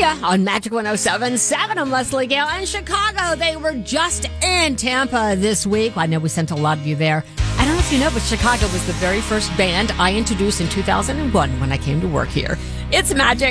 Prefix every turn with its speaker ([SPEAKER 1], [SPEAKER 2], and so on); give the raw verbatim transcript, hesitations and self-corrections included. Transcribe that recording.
[SPEAKER 1] ya on Magic one oh seven point seven. I'm Leslie Gale. In Chicago, they were just in Tampa this week. I know we sent a lot of you there. I don't know if you know, but Chicago was the very first band I introduced in two thousand one when I came to work here. It's Magic